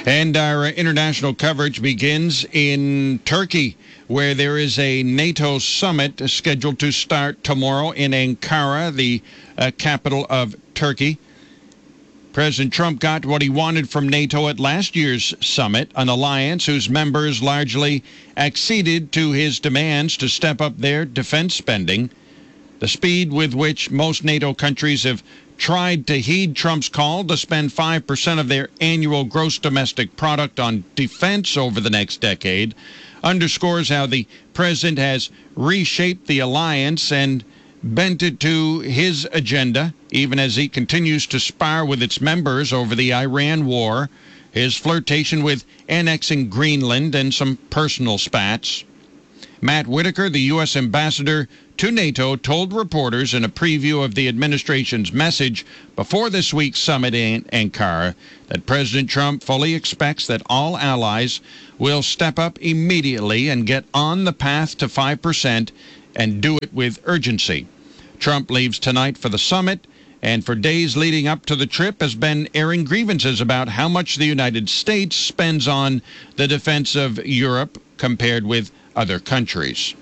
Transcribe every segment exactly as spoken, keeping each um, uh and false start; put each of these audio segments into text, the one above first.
And our international coverage begins in Turkey, where there is a NATO summit scheduled to start tomorrow in Ankara, the uh, capital of Turkey. President Trump got what he wanted from NATO at last year's summit, an alliance whose members largely acceded to his demands to step up their defense spending. The speed with which most NATO countries have tried to heed Trump's call to spend five percent of their annual gross domestic product on defense over the next decade underscores how the president has reshaped the alliance and bent it to his agenda, even as he continues to spar with its members over the Iran war, his flirtation with annexing Greenland, and some personal spats. Matt Whitaker, the U S ambassador to NATO, told reporters in a preview of the administration's message before this week's summit in Ankara that President Trump fully expects that all allies will step up immediately and get on the path to five percent and do it with urgency. Trump leaves tonight for the summit, and for days leading up to the trip has been airing grievances about how much the United States spends on the defense of Europe compared with other countries.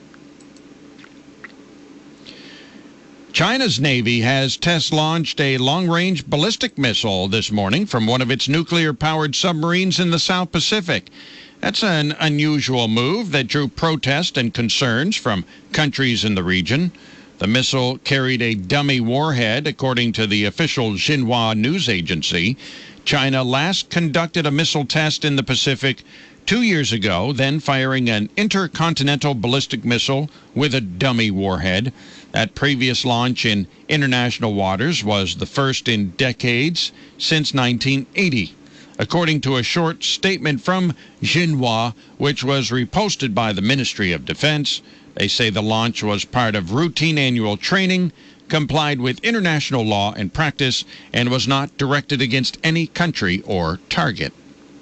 China's Navy has test-launched a long-range ballistic missile this morning from one of its nuclear-powered submarines in the South Pacific. That's an unusual move that drew protest and concerns from countries in the region. The missile carried a dummy warhead, according to the official Xinhua news agency. China last conducted a missile test in the Pacific two years ago, then firing an intercontinental ballistic missile with a dummy warhead. That previous launch in international waters was the first in decades since nineteen eighty. According to a short statement from Xinhua, which was reposted by the Ministry of Defense, they say the launch was part of routine annual training, complied with international law and practice, and was not directed against any country or target.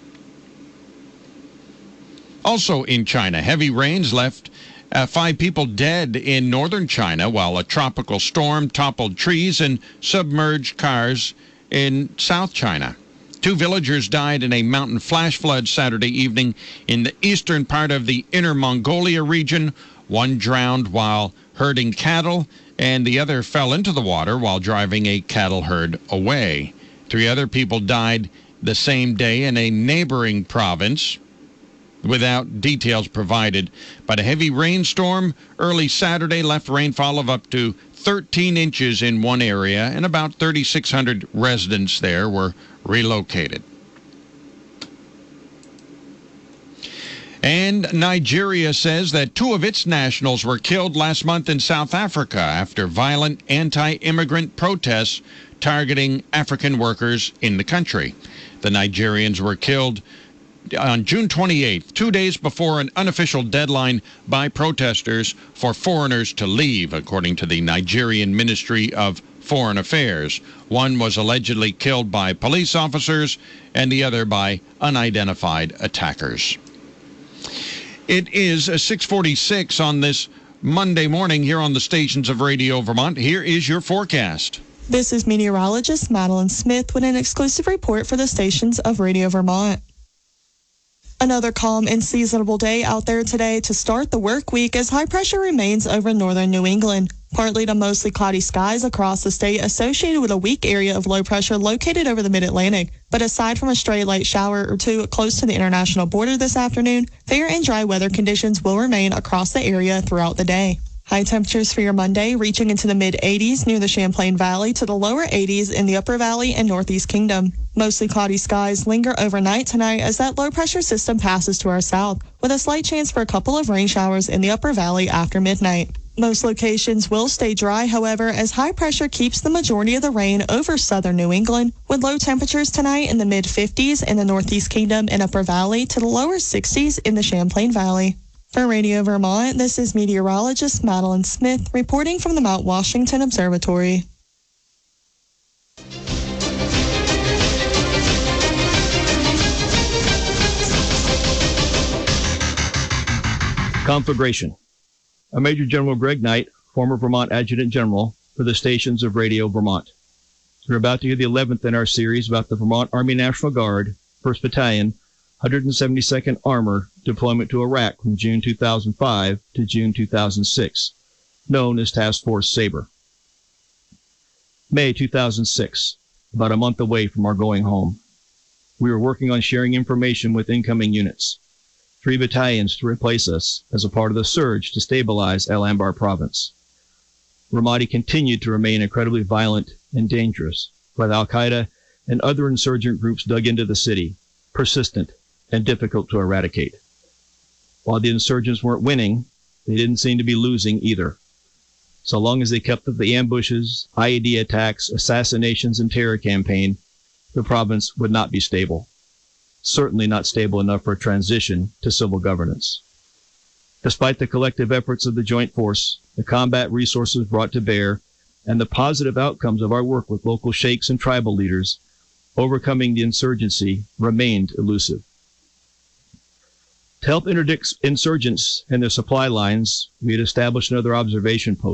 Also in China, heavy rains left uh, five people dead in northern China, while a tropical storm toppled trees and submerged cars in South China. Two villagers died in a mountain flash flood Saturday evening in the eastern part of the Inner Mongolia region. One drowned while herding cattle, and the other fell into the water while driving a cattle herd away. Three other people died the same day in a neighboring province, without details provided. But a heavy rainstorm early Saturday left rainfall of up to thirteen inches in one area, and about thirty-six hundred residents there were relocated. And Nigeria says that two of its nationals were killed last month in South Africa after violent anti-immigrant protests targeting African workers in the country. The Nigerians were killed on June twenty-eighth, two days before an unofficial deadline by protesters for foreigners to leave, according to the Nigerian Ministry of Foreign Affairs. One was allegedly killed by police officers and the other by unidentified attackers. It is six forty-six on this Monday morning here on the stations of Radio Vermont. Here is your forecast. This is meteorologist Madeline Smith with an exclusive report for the stations of Radio Vermont. Another calm and seasonable day out there today to start the work week as high pressure remains over northern New England. Partly to mostly cloudy skies across the state associated with a weak area of low pressure located over the mid-Atlantic. But aside from a stray light shower or two close to the international border this afternoon, fair and dry weather conditions will remain across the area throughout the day. High temperatures for your Monday reaching into the mid-eighties near the Champlain Valley to the lower eighties in the Upper Valley and Northeast Kingdom. Mostly cloudy skies linger overnight tonight as that low-pressure system passes to our south, with a slight chance for a couple of rain showers in the Upper Valley after midnight. Most locations will stay dry, however, as high pressure keeps the majority of the rain over southern New England, with low temperatures tonight in the mid-fifties in the Northeast Kingdom and Upper Valley to the lower sixties in the Champlain Valley. For Radio Vermont, this is meteorologist Madeline Smith reporting from the Mount Washington Observatory. Conflagration. I'm Major General Greg Knight, former Vermont Adjutant General for the stations of Radio Vermont. We're about to hear the eleventh in our series about the Vermont Army National Guard, first Battalion, one hundred seventy-second Armor deployment to Iraq from June two thousand five to June two thousand six, known as Task Force Sabre. May two thousand six, about a month away from our going home. We were working on sharing information with incoming units, three battalions to replace us as a part of the surge to stabilize Al Anbar province. Ramadi continued to remain incredibly violent and dangerous, while Al-Qaeda and other insurgent groups dug into the city, persistent and difficult to eradicate. While the insurgents weren't winning, they didn't seem to be losing either. So long as they kept up the ambushes, I E D attacks, assassinations, and terror campaign, the province would not be stable. Certainly not stable enough for a transition to civil governance. Despite the collective efforts of the Joint Force, the combat resources brought to bear, and the positive outcomes of our work with local sheikhs and tribal leaders, overcoming the insurgency remained elusive. To help interdict insurgents and their supply lines, we had established another observation post